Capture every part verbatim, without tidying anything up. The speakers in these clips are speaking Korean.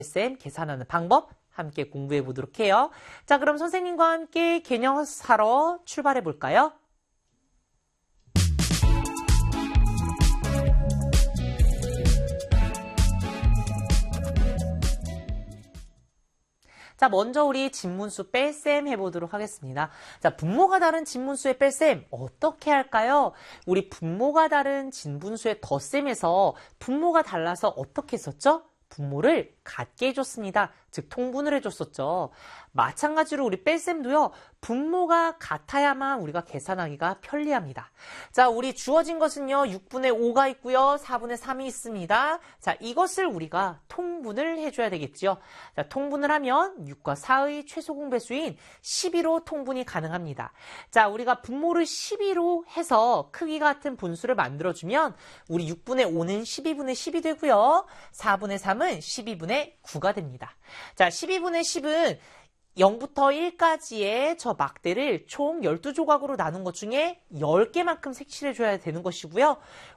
뺄셈 계산하는 방법 함께 공부해 보도록 해요. 자, 그럼 선생님과 함께 개념사로 출발해 볼까요? 자, 먼저 우리 진문수 뺄셈 해보도록 하겠습니다. 자, 분모가 다른 진문수의 뺄셈 어떻게 할까요? 우리 분모가 다른 진분수의 덧셈에서 분모가 달라서 어떻게 했었죠? 분모를 같게 해줬습니다. 즉 통분을 해줬었죠. 마찬가지로 우리 뺄셈도요. 분모가 같아야만 우리가 계산하기가 편리합니다. 자, 우리 주어진 것은요. 육분의 오가 있고요. 사분의 삼이 있습니다. 자, 이것을 우리가 통분을 해줘야 되겠죠. 자, 통분을 하면 육과 사의 최소 공배수인 십이로 통분이 가능합니다. 자, 우리가 분모를 십이로 해서 크기 같은 분수를 만들어주면 우리 육분의 오는 십이분의 십이 되고요. 사분의 삼은 십이분의 구가 됩니다. 자, 십이분의 십은 영부터 일까지의 저 막대를 총 열두 조각으로 나눈 것 중에 열 개만큼 색칠해줘야 되는 것이고요.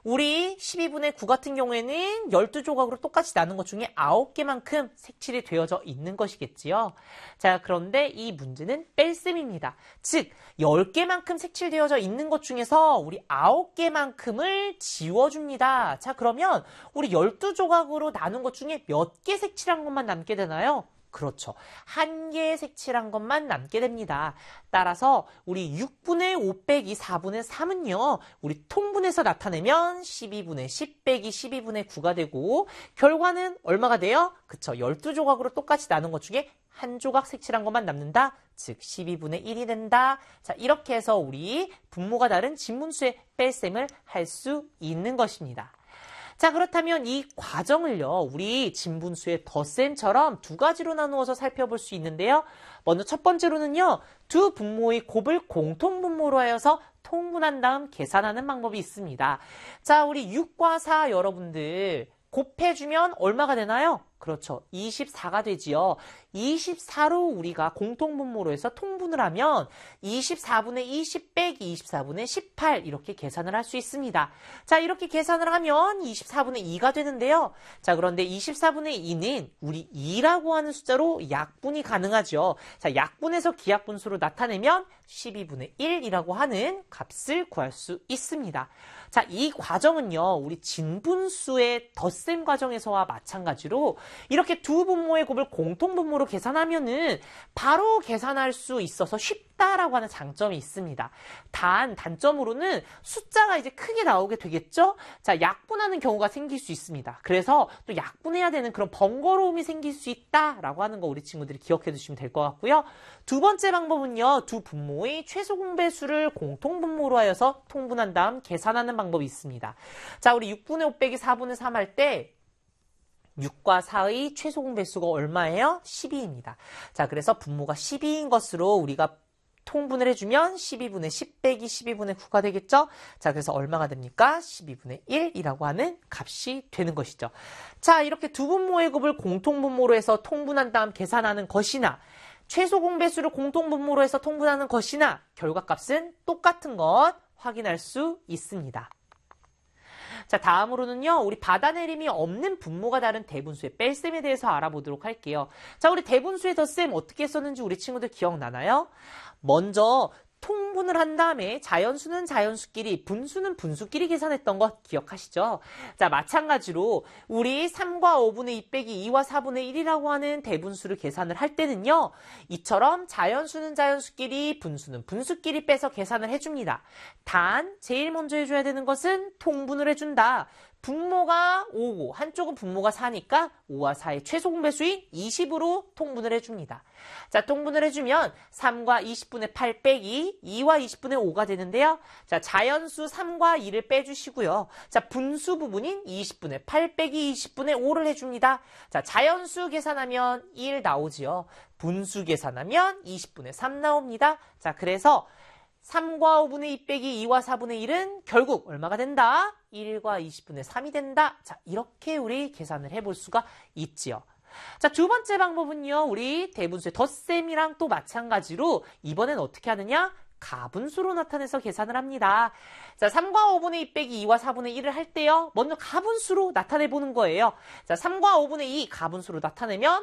우리 십이분의 구 같은 경우에는 열두 조각으로 똑같이 나눈 것 중에 아홉 개만큼 색칠이 되어져 있는 것이겠지요. 자, 그런데 이 문제는 뺄셈입니다. 즉, 열 개만큼 색칠되어져 있는 것 중에서 우리 아홉 개만큼을 지워줍니다. 자, 그러면 우리 열두 조각으로 나눈 것 중에 몇 개 색칠한 것만 남게 되나요? 그렇죠. 한 개 색칠한 것만 남게 됩니다. 따라서 우리 육분의 오 빼기 사분의 삼은요. 우리 통분해서 나타내면 십이분의 십 빼기 십이분의 구가 되고 결과는 얼마가 돼요? 그쵸. 열두 조각으로 똑같이 나눈 것 중에 한 조각 색칠한 것만 남는다. 즉 십이분의 일이 된다. 자, 이렇게 해서 우리 분모가 다른 진분수의 뺄셈을 할 수 있는 것입니다. 자, 그렇다면 이 과정을요, 우리 진분수의 덧셈처럼 두 가지로 나누어서 살펴볼 수 있는데요. 먼저 첫 번째로는요, 두 분모의 곱을 공통분모로 하여서 통분한 다음 계산하는 방법이 있습니다. 자, 우리 육과 사 여러분들 곱해주면 얼마가 되나요? 그렇죠. 이십사가 되지요. 이십사로 우리가 공통분모로 해서 통분을 하면 이십사분의 이십 빼기 이십사분의 십팔 이렇게 계산을 할 수 있습니다. 자, 이렇게 계산을 하면 이십사분의 이가 되는데요. 자, 그런데 이십사분의 이는 우리 이라고 하는 숫자로 약분이 가능하죠. 자, 약분해서 기약분수로 나타내면 십이분의 일이라고 하는 값을 구할 수 있습니다. 자, 이 과정은요, 우리 진분수의 덧셈 과정에서와 마찬가지로 이렇게 두 분모의 곱을 공통분모로 계산하면은 바로 계산할 수 있어서 쉽다라고 하는 장점이 있습니다. 단, 단점으로는 숫자가 이제 크게 나오게 되겠죠? 자, 약분하는 경우가 생길 수 있습니다. 그래서 또 약분해야 되는 그런 번거로움이 생길 수 있다라고 하는 거 우리 친구들이 기억해 두시면 될 것 같고요. 두 번째 방법은요, 두 분모의 최소 공배수를 공통분모로 하여서 통분한 다음 계산하는 방법이 있습니다. 자, 우리 육분의 오 빼기 사분의 삼 할 때 육과 사의 최소 공배수가 얼마예요? 십이입니다. 자, 그래서 분모가 십이인 것으로 우리가 통분을 해주면 십이분의 십 빼기 십이분의 구가 되겠죠? 자, 그래서 얼마가 됩니까? 십이분의 일이라고 하는 값이 되는 것이죠. 자, 이렇게 두 분모의 곱을 공통분모로 해서 통분한 다음 계산하는 것이나 최소 공배수를 공통분모로 해서 통분하는 것이나 결과값은 똑같은 것 확인할 수 있습니다. 자, 다음으로는요, 우리 받아내림이 없는 분모가 다른 대분수의 뺄셈에 대해서 알아보도록 할게요. 자, 우리 대분수의 덧셈 어떻게 했었는지 우리 친구들 기억나나요? 먼저 통분을 한 다음에 자연수는 자연수끼리, 분수는 분수끼리 계산했던 것 기억하시죠? 자, 마찬가지로 우리 삼과 오분의 이 빼기 이와 사분의 일이라고 하는 대분수를 계산을 할 때는요, 이처럼 자연수는 자연수끼리, 분수는 분수끼리 빼서 계산을 해줍니다. 단, 제일 먼저 해줘야 되는 것은 통분을 해준다. 분모가 오고 한쪽은 분모가 사니까 오와 사의 최소 공배수인 이십으로 통분을 해줍니다. 자, 통분을 해주면 삼과 이십분의 팔 빼기 이와 이십분의 오가 되는데요. 자, 자연수 삼과 이를 빼주시고요. 자, 분수 부분인 이십분의 팔 빼기 이십분의 오를 해줍니다. 자, 자연수 계산하면 일 나오지요. 분수 계산하면 이십분의 삼 나옵니다. 자, 그래서 삼과 오분의 이 빼기 이와 사분의 일은 결국 얼마가 된다? 일과 이십분의 삼이 된다. 자, 이렇게 우리 계산을 해볼 수가 있지요. 자, 두 번째 방법은요, 우리 대분수의 덧셈이랑 또 마찬가지로 이번엔 어떻게 하느냐? 가분수로 나타내서 계산을 합니다. 자, 삼과 오분의 이 빼기 이와 사분의 일을 할 때요, 먼저 가분수로 나타내보는 거예요. 자, 삼과 오분의 이 가분수로 나타내면